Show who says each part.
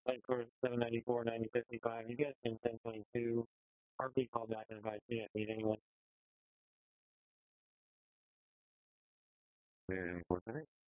Speaker 1: Flight course 794, 9055. You guys can 1022. RP call back and advise me if you need anyone.
Speaker 2: Clear 478.